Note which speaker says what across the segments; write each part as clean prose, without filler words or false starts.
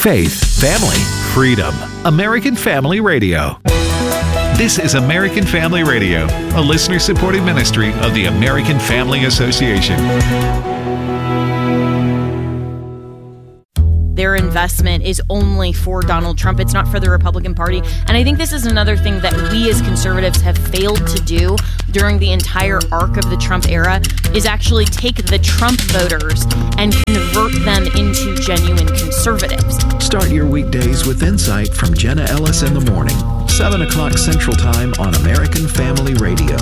Speaker 1: Faith, family, freedom. American Family Radio. This is American Family Radio, a listener-supported ministry of the American Family Association.
Speaker 2: Their investment is only for Donald Trump. It's not for the Republican Party. And I think this is another thing that we as conservatives have failed to do during the entire arc of the Trump era is actually take the Trump voters and convert them into genuine conservatives.
Speaker 1: Start your weekdays with insight from Jenna Ellis in the morning, 7 o'clock Central Time on American Family Radio.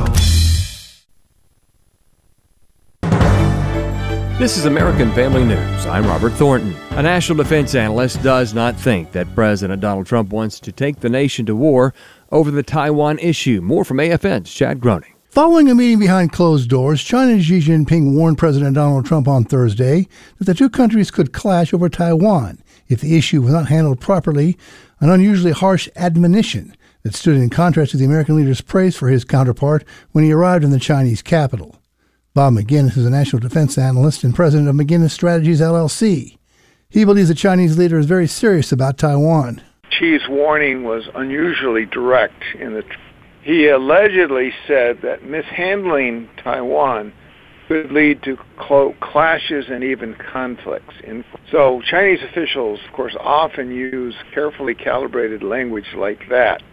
Speaker 3: This is American Family News. I'm Robert Thornton. A national defense analyst does not think that President Donald Trump wants to take the nation to war over the Taiwan issue. More from AFN's Chad Groening.
Speaker 4: Following a meeting behind closed doors, China's Xi Jinping warned President Donald Trump on Thursday that the two countries could clash over Taiwan if the issue was not handled properly, an unusually harsh admonition that stood in contrast to the American leader's praise for his counterpart when he arrived in the Chinese capital. Bob McGinnis is a national defense analyst and president of McGinnis Strategies, LLC. He believes the Chinese leader is very serious about Taiwan.
Speaker 5: Xi's warning was unusually direct. He allegedly said that mishandling Taiwan could lead to clashes and even conflicts. So Chinese officials, of course, often use carefully calibrated language like that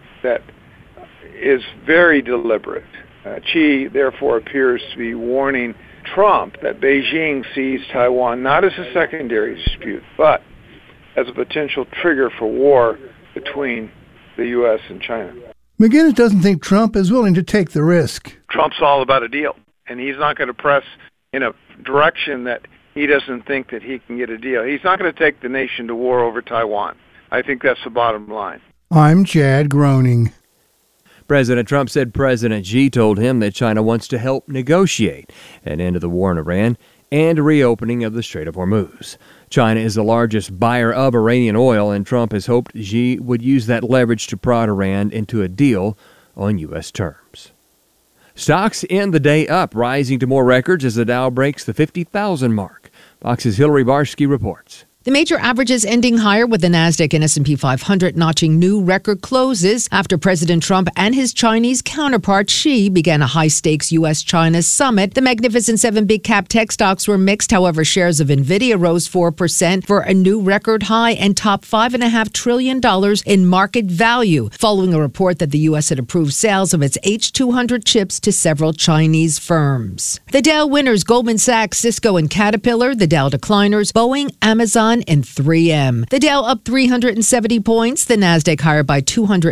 Speaker 5: is very deliberate. Xi, therefore, appears to be warning Trump that Beijing sees Taiwan not as a secondary dispute, but as a potential trigger for war between the U.S. and China.
Speaker 4: McGinnis doesn't think Trump is willing to take the risk.
Speaker 5: Trump's all about a deal, and he's not going to press in a direction that he doesn't think that he can get a deal. He's not going to take the nation to war over Taiwan. I think that's the bottom line.
Speaker 4: I'm Chad Groening.
Speaker 3: President Trump said President Xi told him that China wants to help negotiate an end to the war in Iran and a reopening of the Strait of Hormuz. China is the largest buyer of Iranian oil, and Trump has hoped Xi would use that leverage to prod Iran into a deal on U.S. terms. Stocks end the day up, rising to more records as the Dow breaks the 50,000 mark. Fox's Hillary Barsky reports.
Speaker 6: The major averages ending higher, with the Nasdaq and S&P 500 notching new record closes after President Trump and his Chinese counterpart Xi began a high-stakes U.S.-China summit. The Magnificent Seven big-cap tech stocks were mixed. However, shares of NVIDIA rose 4% for a new record high and topped $5.5 trillion in market value, following a report that the U.S. had approved sales of its H200 chips to several Chinese firms. The Dow winners: Goldman Sachs, Cisco, and Caterpillar. The Dow decliners: Boeing, Amazon, and 3M. The Dow up 370 points, the Nasdaq higher by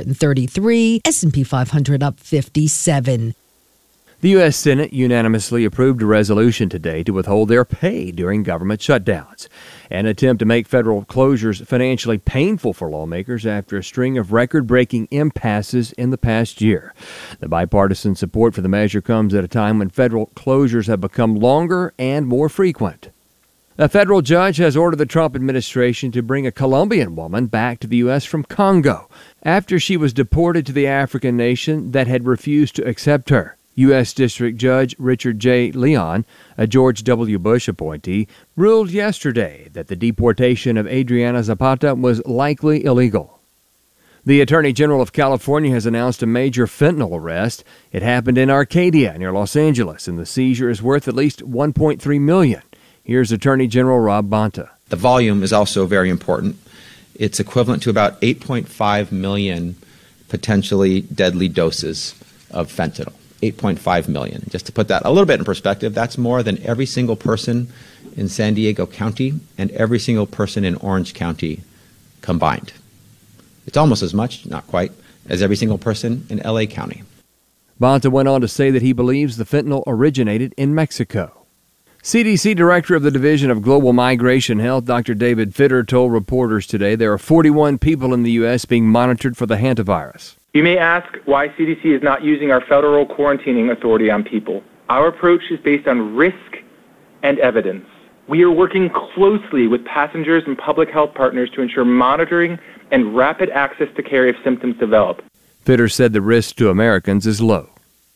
Speaker 6: 233, S&P 500 up 57.
Speaker 3: The U.S. Senate unanimously approved a resolution today to withhold their pay during government shutdowns, an attempt to make federal closures financially painful for lawmakers after a string of record-breaking impasses in the past year. The bipartisan support for the measure comes at a time when federal closures have become longer and more frequent. A federal judge has ordered the Trump administration to bring a Colombian woman back to the U.S. from Congo after she was deported to the African nation that had refused to accept her. U.S. District Judge Richard J. Leon, a George W. Bush appointee, ruled yesterday that the deportation of Adriana Zapata was likely illegal. The Attorney General of California has announced a major fentanyl arrest. It happened in Arcadia near Los Angeles, and the seizure is worth at least $1.3 million. Here's Attorney General Rob Bonta.
Speaker 7: The volume is also very important. It's equivalent to about 8.5 million potentially deadly doses of fentanyl. 8.5 million. Just to put that a little bit in perspective, that's more than every single person in San Diego County and every single person in Orange County combined. It's almost as much, not quite, as every single person in LA County.
Speaker 3: Bonta went on to say that he believes the fentanyl originated in Mexico. CDC Director of the Division of Global Migration Health, Dr. David Fitter, told reporters today there are 41 people in the U.S. being monitored for the hantavirus.
Speaker 8: You may ask why CDC is not using our federal quarantining authority on people. Our approach is based on risk and evidence. We are working closely with passengers and public health partners to ensure monitoring and rapid access to care if symptoms develop.
Speaker 3: Fitter said the risk to Americans is low.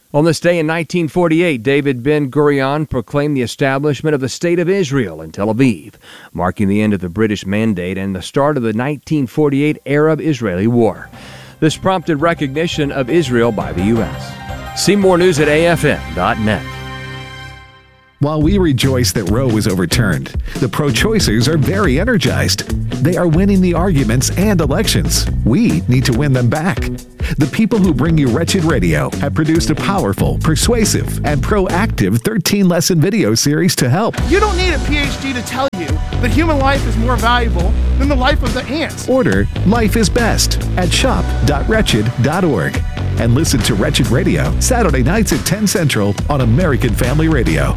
Speaker 3: On this day in 1948, David Ben-Gurion proclaimed the establishment of the State of Israel in Tel Aviv, marking the end of the British Mandate and the start of the 1948 Arab-Israeli War. This prompted recognition of Israel by the U.S. See more news at afn.net.
Speaker 1: While we rejoice that Roe was overturned, the pro-choicers are very energized. They are winning the arguments and elections. We need to win them back. The people who bring you Wretched Radio have produced a powerful, persuasive, and proactive 13-lesson video series to help.
Speaker 9: You don't need a PhD to tell you that human life is more valuable than the life of the ants.
Speaker 1: Order Life is Best at shop.wretched.org. And listen to Wretched Radio Saturday nights at 10 Central on American Family Radio.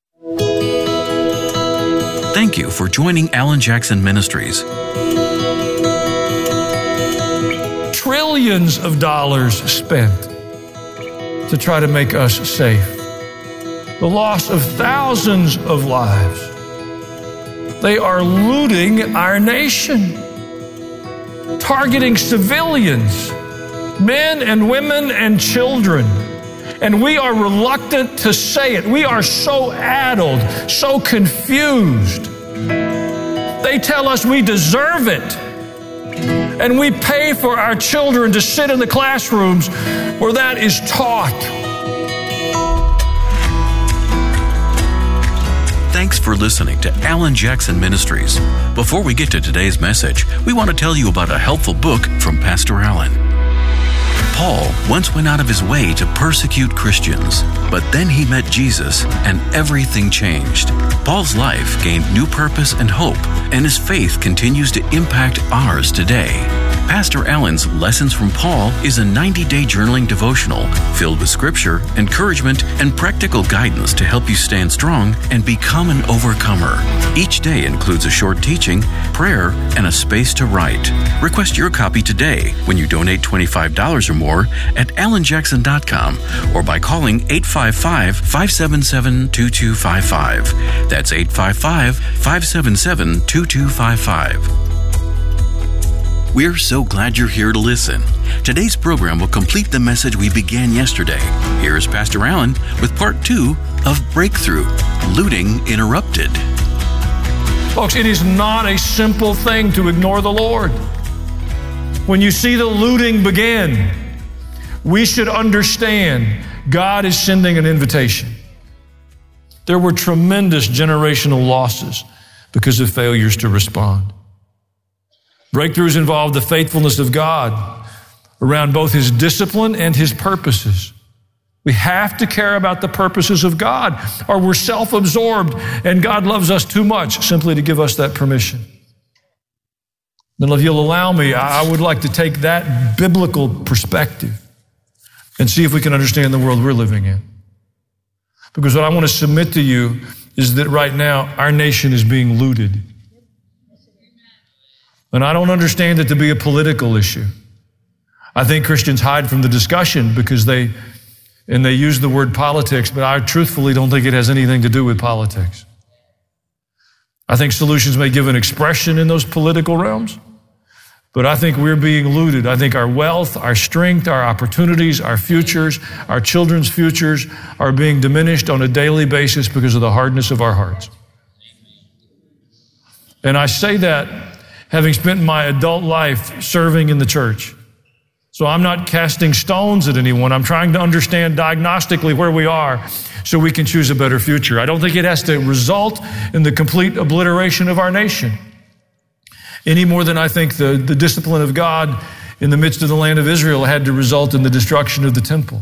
Speaker 10: Thank you for joining Alan Jackson Ministries.
Speaker 11: Trillions of dollars spent to try to make us safe. The loss of thousands of lives. They are looting our nation, targeting civilians, men and women and children. And we are reluctant to say it. We are so addled, so confused. They tell us we deserve it. And we pay for our children to sit in the classrooms where that is taught.
Speaker 10: Thanks for listening to Alan Jackson Ministries. Before we get to today's message, we want to tell you about a helpful book from Pastor Alan. Paul once went out of his way to persecute Christians, but then he met Jesus and everything changed. Paul's life gained new purpose and hope, and his faith continues to impact ours today. Pastor Alan's Lessons from Paul is a 90-day journaling devotional filled with scripture, encouragement, and practical guidance to help you stand strong and become an overcomer. Each day includes a short teaching, prayer, and a space to write. Request your copy today when you donate $25 or more at alanjackson.com or by calling 855-577-2255. That's 855-577-2255. We're so glad you're here to listen. Today's program will complete the message we began yesterday. Here is Pastor Alan with part 2 of Breakthrough, Looting Interrupted.
Speaker 11: Folks, it is not a simple thing to ignore the Lord. When you see the looting begin, we should understand God is sending an invitation. There were tremendous generational losses because of failures to respond. Breakthroughs involve the faithfulness of God around both His discipline and His purposes. We have to care about the purposes of God, or we're self-absorbed, and God loves us too much simply to give us that permission. Then if you'll allow me, I would like to take that biblical perspective and see if we can understand the world we're living in. Because what I want to submit to you is that right now, our nation is being looted. And I don't understand it to be a political issue. I think Christians hide from the discussion because they use the word politics, but I truthfully don't think it has anything to do with politics. I think solutions may give an expression in those political realms, but I think we're being looted. I think our wealth, our strength, our opportunities, our futures, our children's futures are being diminished on a daily basis because of the hardness of our hearts. And I say that having spent my adult life serving in the church. So I'm not casting stones at anyone. I'm trying to understand diagnostically where we are so we can choose a better future. I don't think it has to result in the complete obliteration of our nation, any more than I think the discipline of God in the midst of the land of Israel had to result in the destruction of the temple.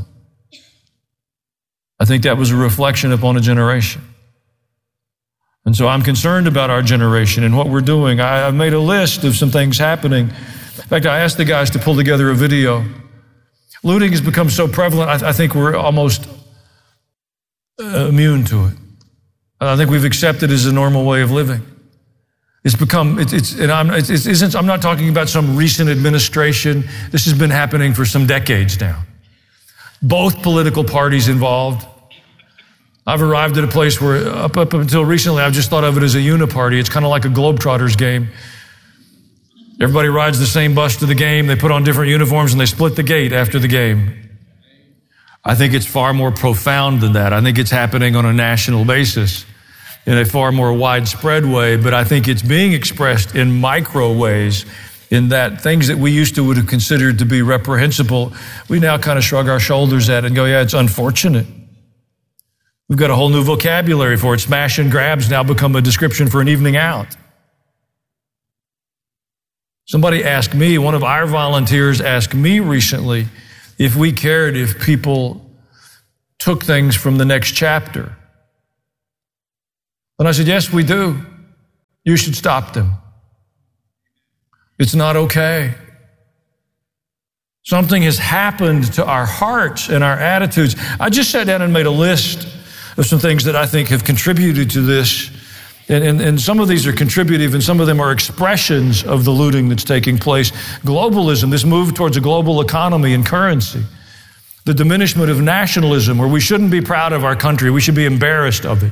Speaker 11: I think that was a reflection upon a generation. And so I'm concerned about our generation and what we're doing. I've made a list of some things happening. In fact, I asked the guys to pull together a video. Looting has become so prevalent, I think we're almost immune to it. I think we've accepted it as a normal way of living. I'm not talking about some recent administration. This has been happening for some decades now. Both political parties involved. I've arrived at a place where up until recently, I've just thought of it as a uniparty. It's kind of like a Globetrotters game. Everybody rides the same bus to the game. They put on different uniforms and they split the gate after the game. I think it's far more profound than that. I think it's happening on a national basis in a far more widespread way, but I think it's being expressed in micro ways, in that things that we used to would have considered to be reprehensible, we now kind of shrug our shoulders at and go, yeah, it's unfortunate. We've got a whole new vocabulary for it. Smash and grabs now become a description for an evening out. Somebody asked me, one of our volunteers asked me recently, if we cared if people took things from the next chapter. And I said, yes, we do. You should stop them. It's not okay. Something has happened to our hearts and our attitudes. I just sat down and made a list of some things that I think have contributed to this. And some of these are contributive and some of them are expressions of the looting that's taking place. Globalism, this move towards a global economy and currency. The diminishment of nationalism, where we shouldn't be proud of our country, we should be embarrassed of it.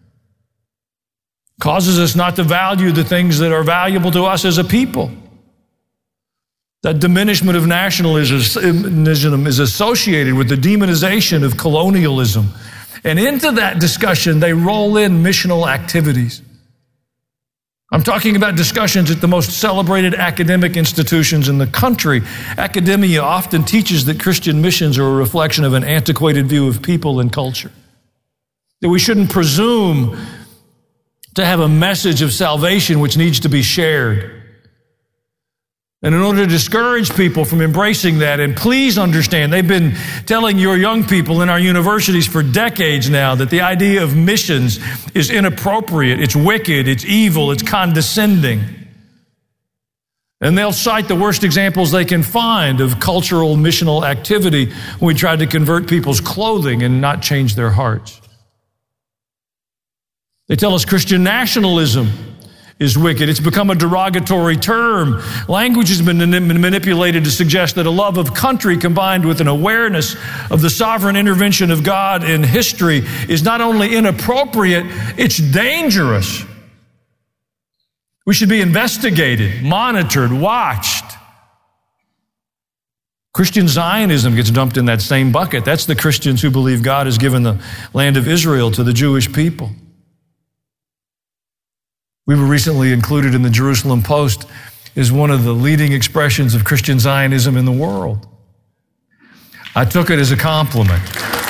Speaker 11: Causes us not to value the things that are valuable to us as a people. That diminishment of nationalism is associated with the demonization of colonialism. And into that discussion, they roll in missional activities. I'm talking about discussions at the most celebrated academic institutions in the country. Academia often teaches that Christian missions are a reflection of an antiquated view of people and culture. That we shouldn't presume to have a message of salvation which needs to be shared. And in order to discourage people from embracing that, and please understand, they've been telling your young people in our universities for decades now that the idea of missions is inappropriate, it's wicked, it's evil, it's condescending. And they'll cite the worst examples they can find of cultural missional activity when we tried to convert people's clothing and not change their hearts. They tell us Christian nationalism is wicked. It's become a derogatory term. Language has been manipulated to suggest that a love of country combined with an awareness of the sovereign intervention of God in history is not only inappropriate, it's dangerous. We should be investigated, monitored, watched. Christian Zionism gets dumped in that same bucket. That's the Christians who believe God has given the land of Israel to the Jewish people. We were recently included in the Jerusalem Post as one of the leading expressions of Christian Zionism in the world. I took it as a compliment.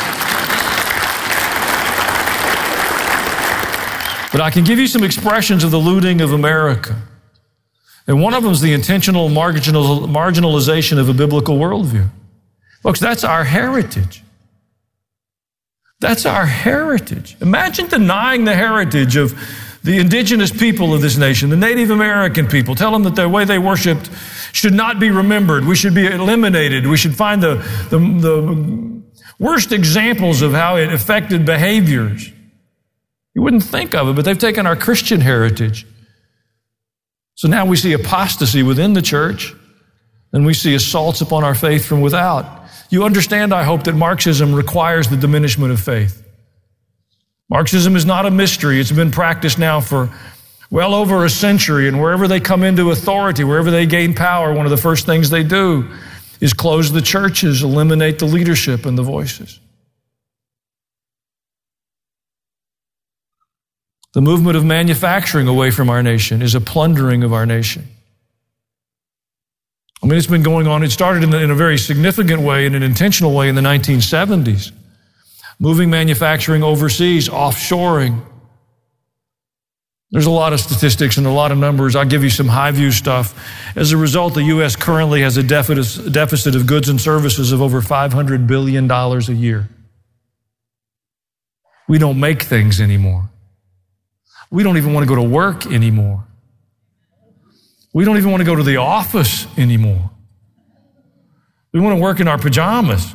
Speaker 11: But I can give you some expressions of the looting of America. And one of them is the intentional marginalization of a biblical worldview. Folks, that's our heritage. That's our heritage. Imagine denying the heritage of the indigenous people of this nation, the Native American people. Tell them that the way they worshiped should not be remembered. We should be eliminated. We should find the worst examples of how it affected behaviors. You wouldn't think of it, but they've taken our Christian heritage. So now we see apostasy within the church, and we see assaults upon our faith from without. You understand, I hope, that Marxism requires the diminishment of faith. Marxism is not a mystery. It's been practiced now for well over a century, and wherever they come into authority, wherever they gain power, one of the first things they do is close the churches, eliminate the leadership and the voices. The movement of manufacturing away from our nation is a plundering of our nation. I mean, it's been going on. It started in a very significant way, in an intentional way in the 1970s. Moving manufacturing overseas, offshoring. There's a lot of statistics and a lot of numbers. I'll give you some high view stuff. As a result, the U.S. currently has a deficit of goods and services of over $500 billion a year. We don't make things anymore. We don't even want to go to work anymore. We don't even want to go to the office anymore. We want to work in our pajamas.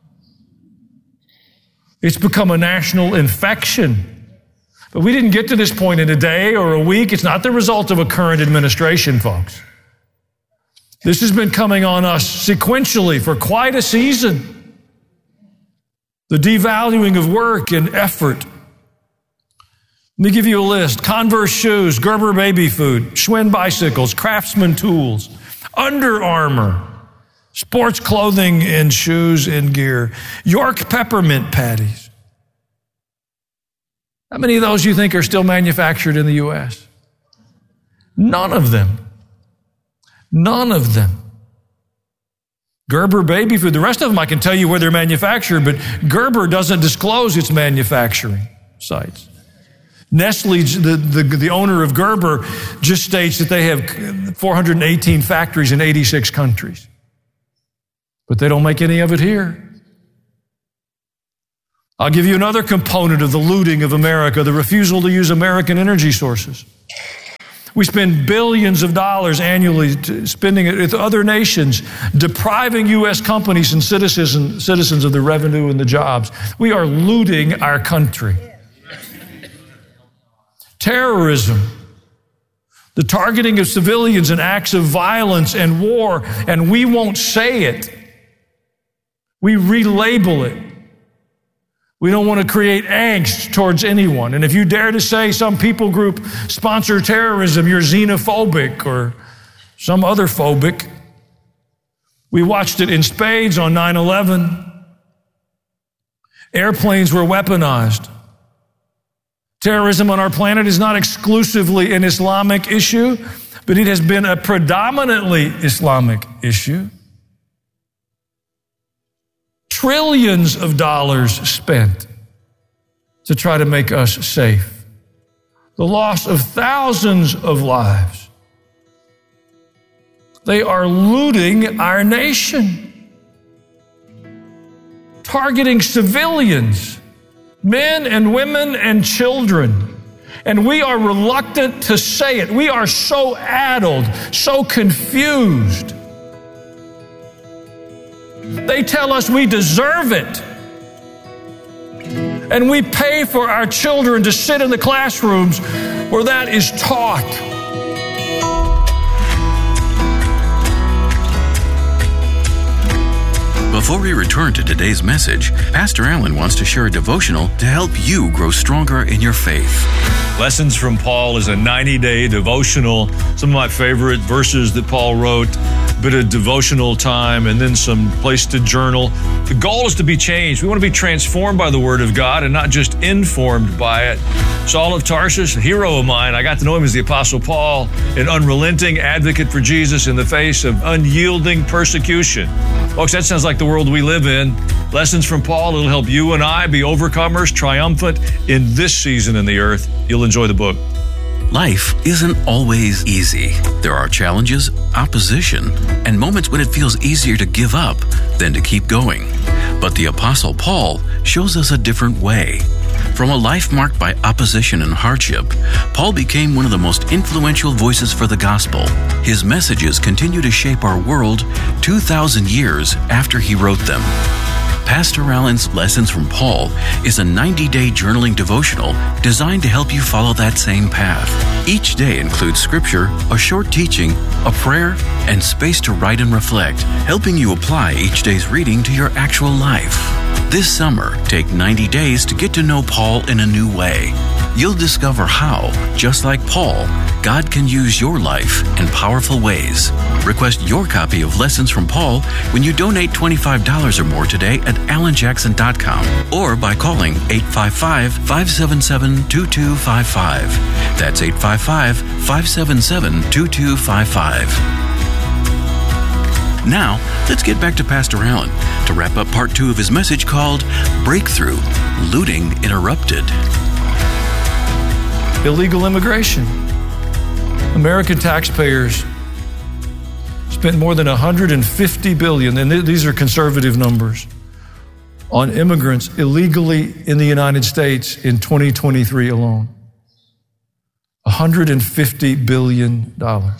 Speaker 11: It's become a national infection. But we didn't get to this point in a day or a week. It's not the result of a current administration, folks. This has been coming on us sequentially for quite a season. The devaluing of work and effort. Let me give you a list. Converse shoes, Gerber baby food, Schwinn bicycles, Craftsman tools, Under Armour, sports clothing and shoes and gear, York peppermint patties. How many of those you think are still manufactured in the U.S.? None of them. None of them. Gerber baby food, the rest of them I can tell you where they're manufactured, but Gerber doesn't disclose its manufacturing sites. Nestle, the owner of Gerber, just states that they have 418 factories in 86 countries. But they don't make any of it here. I'll give you another component of the looting of America, the refusal to use American energy sources. We spend billions of dollars annually spending it with other nations, depriving U.S. companies and citizens of the revenue and the jobs. We are looting our country. Terrorism, the targeting of civilians and acts of violence and war, and we won't say it. We relabel it. We don't want to create angst towards anyone. And if you dare to say some people group sponsor terrorism, you're xenophobic or some other phobic. We watched it in spades on 9/11. Airplanes were weaponized. Terrorism on our planet is not exclusively an Islamic issue, but it has been a predominantly Islamic issue. Trillions of dollars spent to try to make us safe. The loss of thousands of lives. They are looting our nation, targeting civilians, men and women and children. And we are reluctant to say it. We are so addled, so confused. They tell us we deserve it. And we pay for our children to sit in the classrooms where that is taught.
Speaker 10: Before we return to today's message, Pastor Allen wants to share a devotional to help you grow stronger in your faith.
Speaker 11: Lessons from Paul is a 90-day devotional. Some of my favorite verses that Paul wrote, a bit of devotional time, and then some place to journal. The goal is to be changed. We want to be transformed by the Word of God and not just informed by it. Saul of Tarsus, a hero of mine, I got to know him as the Apostle Paul, an unrelenting advocate for Jesus in the face of unyielding persecution. Folks, that sounds like the world we live in. Lessons from Paul, it'll help you and I be overcomers, triumphant in this season in the earth. You'll enjoy the book.
Speaker 10: Life isn't always easy. There are challenges, opposition, and moments when it feels easier to give up than to keep going. But the Apostle Paul shows us a different way. From a life marked by opposition and hardship, Paul became one of the most influential voices for the gospel. His messages continue to shape our world 2,000 years after he wrote them. Pastor Allen's Lessons from Paul is a 90-day journaling devotional designed to help you follow that same path. Each day includes scripture, a short teaching, a prayer, and space to write and reflect, helping you apply each day's reading to your actual life. This summer, take 90 days to get to know Paul in a new way. You'll discover how, just like Paul, God can use your life in powerful ways. Request your copy of Lessons from Paul when you donate $25 or more today at alanjackson.com or by calling 855-577-2255. That's 855-577-2255. Now, let's get back to Pastor Allen to wrap up part 2 of his message called Breakthrough, Looting Interrupted.
Speaker 11: Illegal immigration. American taxpayers spent more than $150 billion, and these are conservative numbers, on immigrants illegally in the United States in 2023 alone. $150 billion.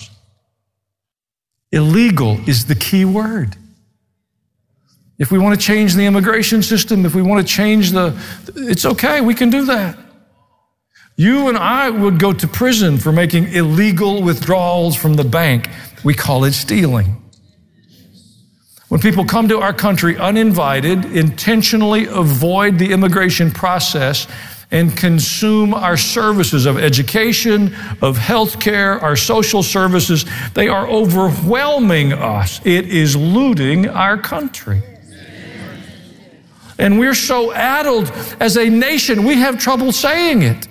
Speaker 11: Illegal is the key word. If we want to change the immigration system, if we want to change it's okay, we can do that. You and I would go to prison for making illegal withdrawals from the bank. We call it stealing. When people come to our country uninvited, intentionally avoid the immigration process, and consume our services of education, of health care, our social services. They are overwhelming us. It is looting our country. And we're so addled as a nation, we have trouble saying it.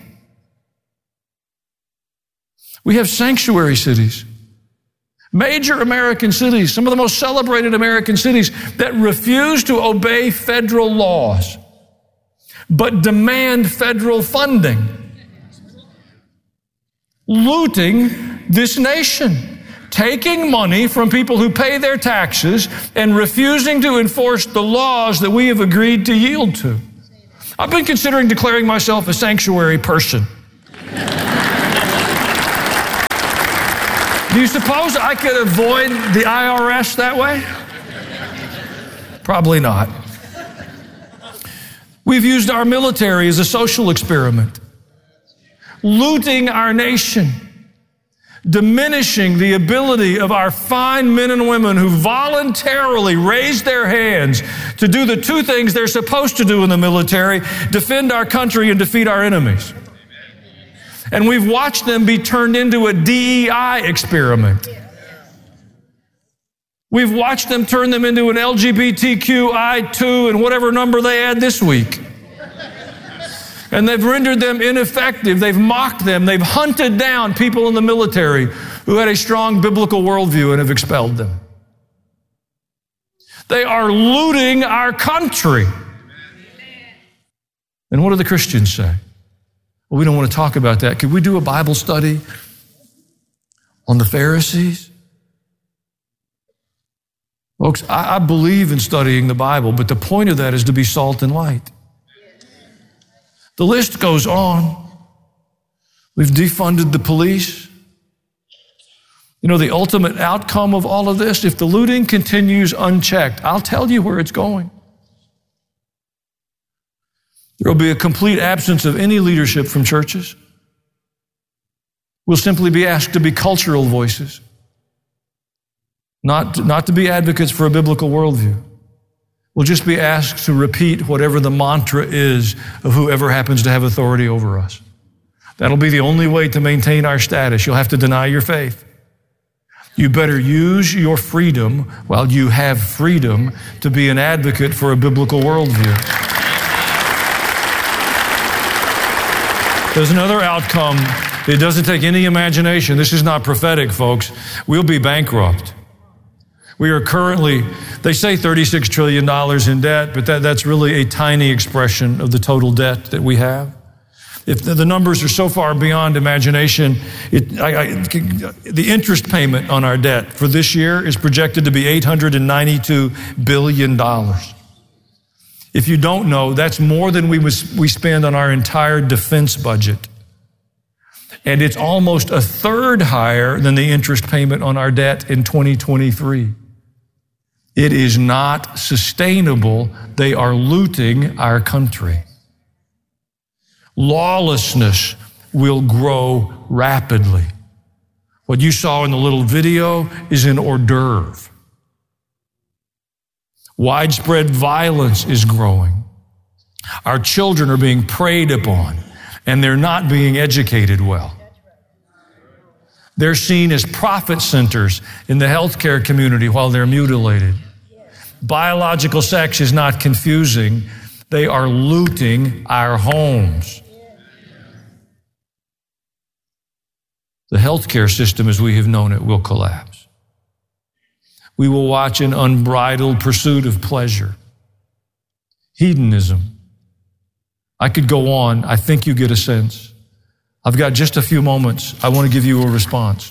Speaker 11: We have sanctuary cities, major American cities, some of the most celebrated American cities that refuse to obey federal laws, but demand federal funding, looting this nation, taking money from people who pay their taxes and refusing to enforce the laws that we have agreed to yield to. I've been considering declaring myself a sanctuary person. Do you suppose I could avoid the IRS that way? Probably not. We've used our military as a social experiment, looting our nation, diminishing the ability of our fine men and women who voluntarily raise their hands to do the two things they're supposed to do in the military: defend our country and defeat our enemies. And we've watched them be turned into a DEI experiment. We've watched them turn them into an LGBTQI2 and whatever number they add this week. And they've rendered them ineffective. They've mocked them. They've hunted down people in the military who had a strong biblical worldview and have expelled them. They are looting our country. And what do the Christians say? Well, we don't want to talk about that. Could we do a Bible study on the Pharisees? Folks, I believe in studying the Bible, but the point of that is to be salt and light. The list goes on. We've defunded the police. You know, the ultimate outcome of all of this, if the looting continues unchecked, I'll tell you where it's going. There will be a complete absence of any leadership from churches. We'll simply be asked to be cultural voices, not to be advocates for a biblical worldview. We'll just be asked to repeat whatever the mantra is of whoever happens to have authority over us. That'll be the only way to maintain our status. You'll have to deny your faith. You better use your freedom while you have freedom to be an advocate for a biblical worldview. There's another outcome. It doesn't take any imagination. This is not prophetic, folks. We'll be bankrupt. We are currently, they say $36 trillion in debt, but that's really a tiny expression of the total debt that we have. If the numbers are so far beyond imagination, the interest payment on our debt for this year is projected to be $892 billion. If you don't know, that's more than we spend on our entire defense budget. And it's almost a third higher than the interest payment on our debt in 2023. It is not sustainable. They are looting our country. Lawlessness will grow rapidly. What you saw in the little video is an hors d'oeuvre. Widespread violence is growing. Our children are being preyed upon, and they're not being educated well. They're seen as profit centers in the healthcare community while they're mutilated. Biological sex is not confusing. They are looting our homes. The healthcare system as we have known it will collapse. We will watch an unbridled pursuit of pleasure, hedonism. I could go on. I think you get a sense. I've got just a few moments. I want to give you a response.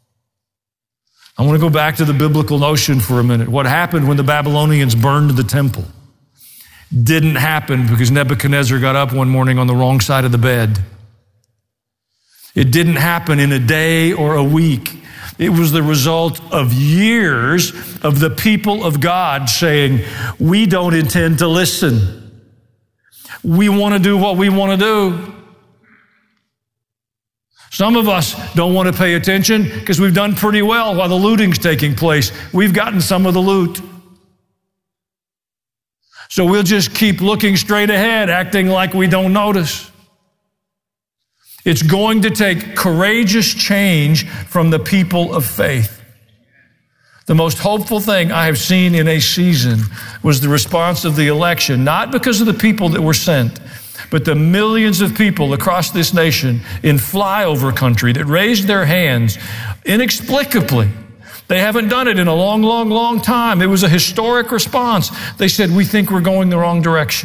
Speaker 11: I want to go back to the biblical notion for a minute. What happened when the Babylonians burned the temple didn't happen because Nebuchadnezzar got up one morning on the wrong side of the bed. It didn't happen in a day or a week. It was the result of years of the people of God saying, we don't intend to listen. We want to do what we want to do. Some of us don't want to pay attention because we've done pretty well while the looting's taking place. We've gotten some of the loot. So we'll just keep looking straight ahead, acting like we don't notice. It's going to take courageous change from the people of faith. The most hopeful thing I have seen in a season was the response of the election, not because of the people that were sent, but the millions of people across this nation in flyover country that raised their hands inexplicably. They haven't done it in a long, long, long time. It was a historic response. They said, we think we're going the wrong direction.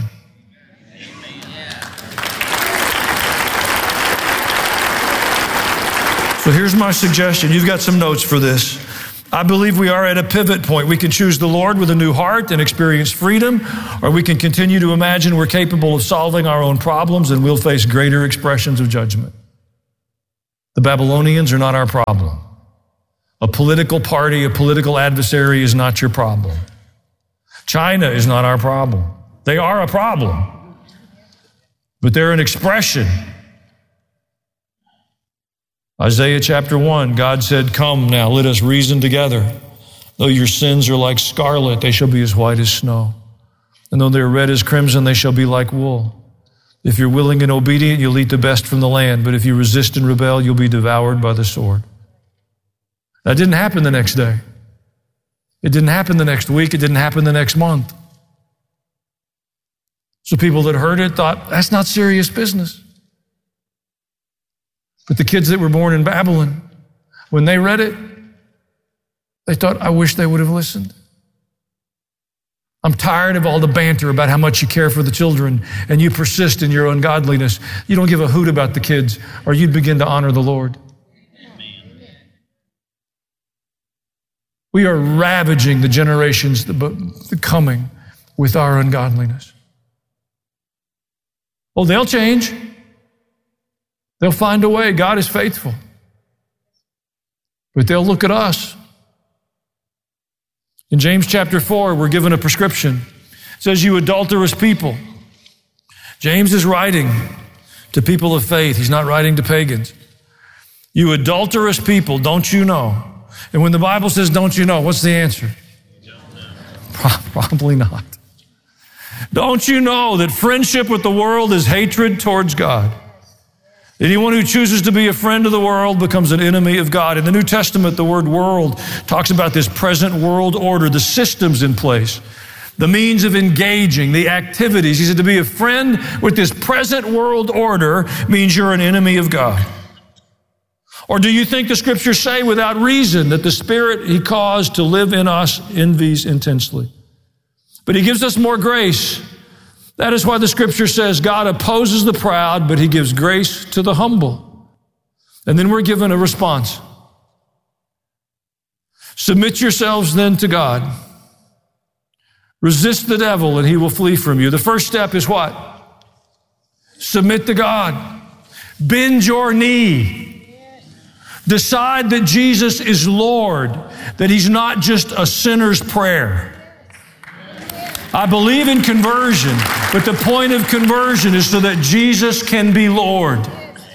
Speaker 11: So here's my suggestion. You've got some notes for this. I believe we are at a pivot point. We can choose the Lord with a new heart and experience freedom, or we can continue to imagine we're capable of solving our own problems and we'll face greater expressions of judgment. The Babylonians are not our problem. A political party, a political adversary is not your problem. China is not our problem. They are a problem, but they're an expression. Isaiah chapter 1, God said, come now, let us reason together. Though your sins are like scarlet, they shall be as white as snow. And though they are red as crimson, they shall be like wool. If you're willing and obedient, you'll eat the best from the land. But if you resist and rebel, you'll be devoured by the sword. That didn't happen the next day. It didn't happen the next week. It didn't happen the next month. So people that heard it thought, that's not serious business. But the kids that were born in Babylon, when they read it, they thought, I wish they would have listened. I'm tired of all the banter about how much you care for the children and you persist in your ungodliness. You don't give a hoot about the kids, or you'd begin to honor the Lord. We are ravaging the generations the coming with our ungodliness. Oh, they'll change. They'll find a way. God is faithful. But they'll look at us. In James chapter 4, we're given a prescription. It says, you adulterous people. James is writing to people of faith. He's not writing to pagans. You adulterous people, don't you know? And when the Bible says, don't you know, what's the answer? Probably not. Don't you know that friendship with the world is hatred towards God? Anyone who chooses to be a friend of the world becomes an enemy of God. In the New Testament, the word world talks about this present world order, the systems in place, the means of engaging, the activities. He said to be a friend with this present world order means you're an enemy of God. Or do you think the scriptures say without reason that the Spirit He caused to live in us envies intensely? But He gives us more grace. That is why the scripture says God opposes the proud, but He gives grace to the humble. And then we're given a response. Submit yourselves then to God. Resist the devil and he will flee from you. The first step is what? Submit to God. Bend your knee. Decide that Jesus is Lord, that He's not just a sinner's prayer. I believe in conversion, but the point of conversion is so that Jesus can be Lord.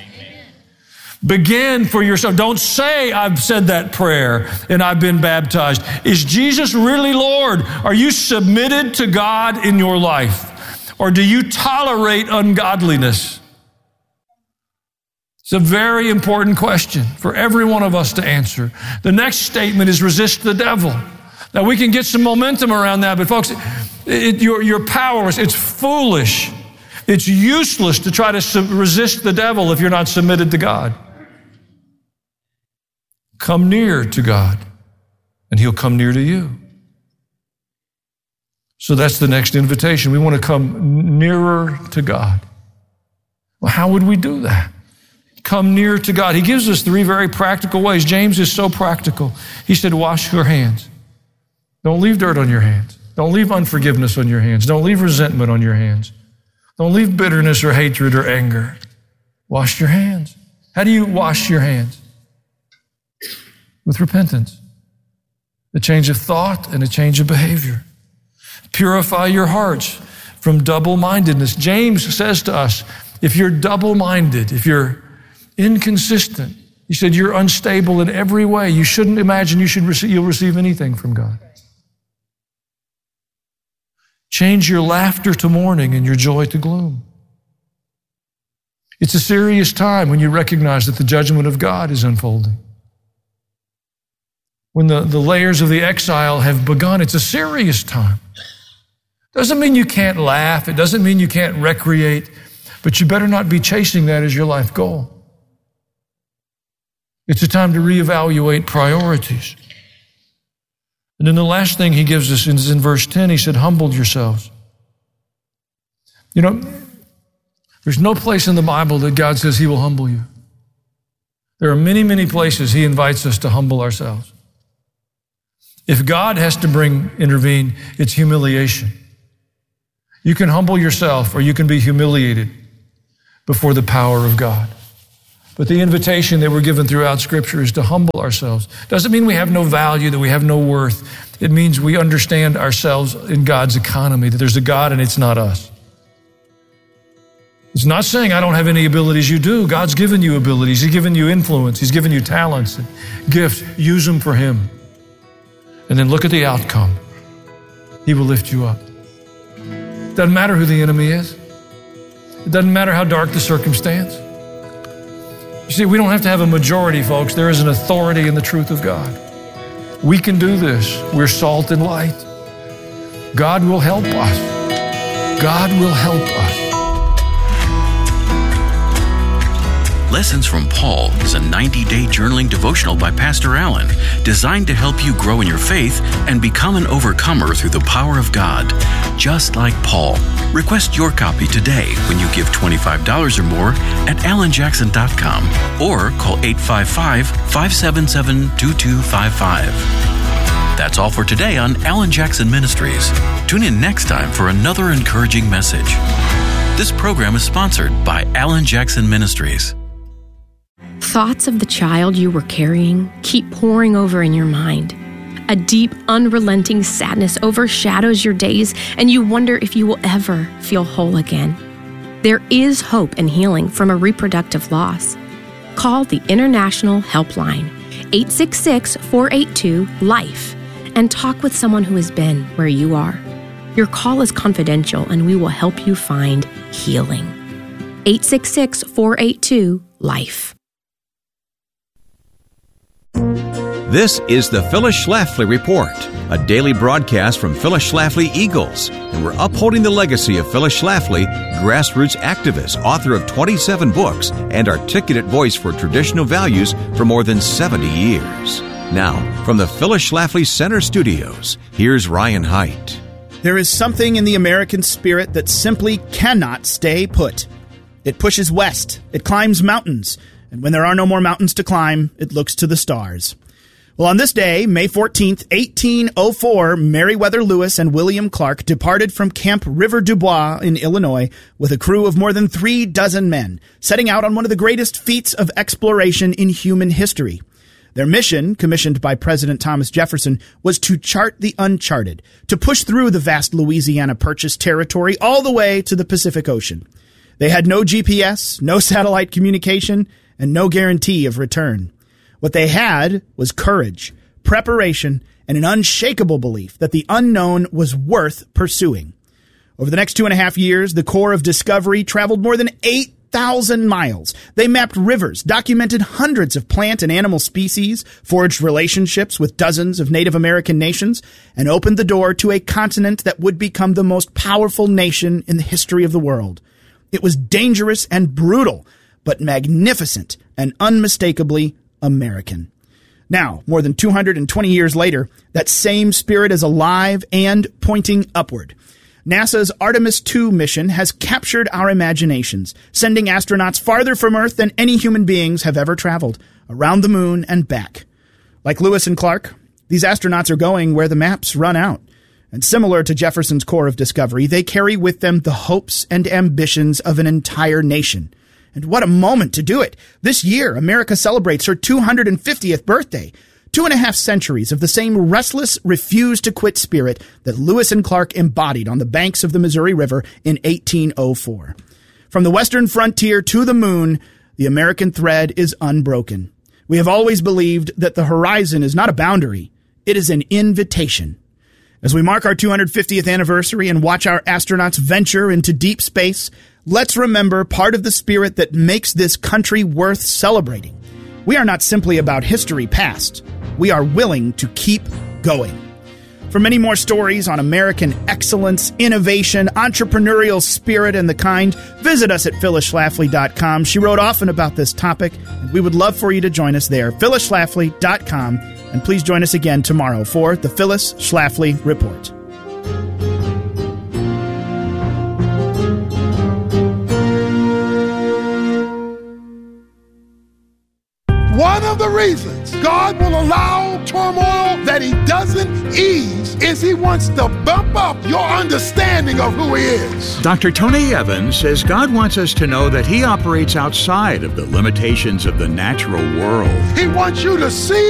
Speaker 11: Begin for yourself. Don't say, I've said that prayer and I've been baptized. Is Jesus really Lord? Are you submitted to God in your life? Or do you tolerate ungodliness? It's a very important question for every one of us to answer. The next statement is resist the devil. Now, we can get some momentum around that, but folks, you're powerless. It's foolish. It's useless to try to resist the devil if you're not submitted to God. Come near to God, and He'll come near to you. So that's the next invitation. We want to come nearer to God. Well, how would we do that? Come near to God. He gives us 3 very practical ways. James is so practical. He said, wash your hands. Don't leave dirt on your hands. Don't leave unforgiveness on your hands. Don't leave resentment on your hands. Don't leave bitterness or hatred or anger. Wash your hands. How do you wash your hands? With repentance. A change of thought and a change of behavior. Purify your hearts from double-mindedness. James says to us, if you're double-minded, if you're inconsistent, he said you're unstable in every way. You shouldn't imagine you'll receive anything from God. Change your laughter to mourning and your joy to gloom. It's a serious time when you recognize that the judgment of God is unfolding. When the layers of the exile have begun, it's a serious time. Doesn't mean you can't laugh. It doesn't mean you can't recreate, but you better not be chasing that as your life goal. It's a time to reevaluate priorities. And then the last thing he gives us is in verse 10. He said, humble yourselves. You know, there's no place in the Bible that God says he will humble you. There are many, many places he invites us to humble ourselves. If God has to intervene, it's humiliation. You can humble yourself or you can be humiliated before the power of God. But the invitation that we're given throughout Scripture is to humble ourselves. Doesn't mean we have no value, that we have no worth. It means we understand ourselves in God's economy, that there's a God and it's not us. It's not saying I don't have any abilities. You do. God's given you abilities. He's given you influence. He's given you talents and gifts. Use them for Him. And then look at the outcome. He will lift you up. It doesn't matter who the enemy is. It doesn't matter how dark the circumstance. You see, we don't have to have a majority, folks. There is an authority in the truth of God. We can do this. We're salt and light. God will help us. God will help us.
Speaker 10: Lessons from Paul is a 90-day journaling devotional by Pastor Allen, designed to help you grow in your faith and become an overcomer through the power of God, just like Paul. Request your copy today when you give $25 or more at alanjackson.com or call 855-577-2255. That's all for today on Alan Jackson Ministries. Tune in next time for another encouraging message. This program is sponsored by Alan Jackson Ministries.
Speaker 12: Thoughts of the child you were carrying keep pouring over in your mind. A deep, unrelenting sadness overshadows your days, and you wonder if you will ever feel whole again. There is hope and healing from a reproductive loss. Call the International Helpline, 866-482-LIFE, and talk with someone who has been where you are. Your call is confidential, and we will help you find healing. 866-482-LIFE.
Speaker 13: This is the Phyllis Schlafly Report, a daily broadcast from Phyllis Schlafly Eagles, and we're upholding the legacy of Phyllis Schlafly, grassroots activist, author of 27 books, and articulate voice for traditional values for more than 70 years. Now, from the Phyllis Schlafly Center Studios, here's Ryan Haidt.
Speaker 14: There is something in the American spirit that simply cannot stay put. It pushes west, it climbs mountains, and when there are no more mountains to climb, it looks to the stars. Well, on this day, May 14th, 1804, Meriwether Lewis and William Clark departed from Camp River du Bois in Illinois with a crew of more than 36 men, setting out on one of the greatest feats of exploration in human history. Their mission, commissioned by President Thomas Jefferson, was to chart the uncharted, to push through the vast Louisiana Purchase territory all the way to the Pacific Ocean. They had no GPS, no satellite communication, and no guarantee of return. What they had was courage, preparation, and an unshakable belief that the unknown was worth pursuing. Over the next 2.5 years, the Corps of Discovery traveled more than 8,000 miles. They mapped rivers, documented hundreds of plant and animal species, forged relationships with dozens of Native American nations, and opened the door to a continent that would become the most powerful nation in the history of the world. It was dangerous and brutal, but magnificent and unmistakably American. Now, more than 220 years later, that same spirit is alive and pointing upward. NASA's Artemis II mission has captured our imaginations, sending astronauts farther from Earth than any human beings have ever traveled, around the moon and back. Like Lewis and Clark, these astronauts are going where the maps run out. And similar to Jefferson's Corps of Discovery, they carry with them the hopes and ambitions of an entire nation. And what a moment to do it. This year, America celebrates her 250th birthday. 2.5 centuries of the same restless, refuse-to-quit spirit that Lewis and Clark embodied on the banks of the Missouri River in 1804. From the western frontier to the moon, the American thread is unbroken. We have always believed that the horizon is not a boundary. It is an invitation. As we mark our 250th anniversary and watch our astronauts venture into deep space, Let's remember part of the spirit that makes this country worth celebrating. We are not simply about history past. We are willing to keep going. For many more stories on American excellence, innovation, entrepreneurial spirit, and the kind, visit us at phyllisschlafly.com. She wrote often about this topic, and we would love for you to join us there, phyllisschlafly.com. And please join us again tomorrow for the Phyllis Schlafly Report.
Speaker 15: One of the reasons God will allow turmoil that he doesn't ease is he wants to bump up your understanding of who he is.
Speaker 16: Dr. Tony Evans says God wants us to know that he operates outside of the limitations of the natural world.
Speaker 15: He wants you to see